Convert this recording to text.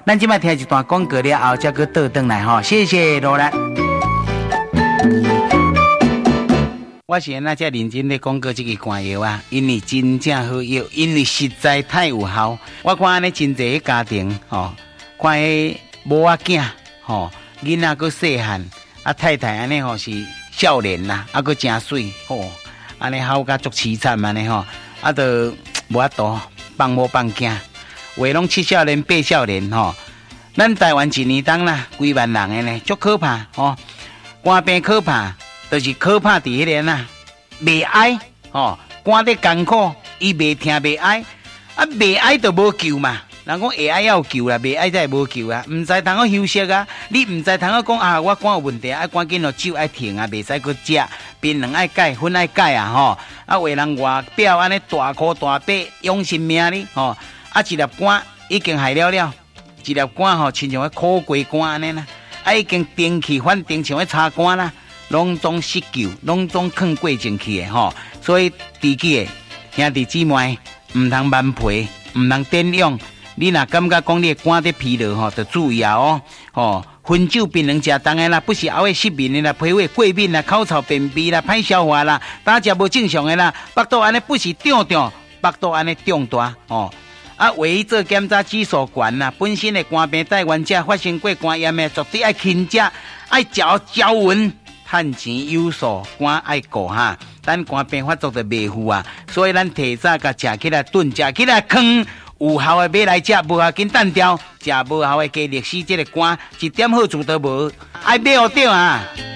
咱即摆听一段广告了后，再去倒转来吼。谢谢罗兰。我是那遮认真咧广告这个肝药啊，因为真正好药，因为实在太有效。我看安尼真侪家庭吼，看迄某仔囝吼，囡仔佫细汉，啊太太安尼吼是少年啦，啊佫真水吼，安尼好甲足凄惨安尼吼，啊都无法度放某放囝，话拢7少年8少年吼。咱台湾一年当啦，几万人的呢，足可怕吼，肝病可怕。就是可怕伫迄个呐，袂哀吼，肝得艰苦，伊袂听袂哀，啊袂哀就无救嘛。人讲会哀要有救啦，袂哀才无救啊。唔知通好休息啊，你唔知通好讲啊，我肝有问题，爱赶紧咯酒爱停啊，袂使去食，槟榔爱改，粉爱改啊吼。啊，为人外表安尼大箍大背，养性命哩吼。啊，一粒肝已经害了，一粒肝吼，亲像苦瓜肝安尼啦，啊已经定去反定像插肝啦。拢总失救，拢总放过前去的吼，所以自己的兄弟姊妹唔通慢皮，唔通点用。你若感觉讲你的肝在疲劳吼，就注意啊哦。吼，薰酒槟榔食重的啦，不是熬的失眠的啦，脾胃过敏啦，口臭便秘啦，歹消化啦，胆食无正常的啦，腹肚安尼不是胀，腹肚安尼胀大哦。啊，唯一做检查指数悬啦，本身的肝病带原者发生过肝炎的，绝对爱轻食，爱嚼匀。趁钱有数，肝爱顾哈，咱肝病发作就袂赴啊，所以咱提早甲食起来炖，食起来坑，有效的买来食，无效紧单调，食无效的加历史，这个肝一点好处都无，爱买好着啊。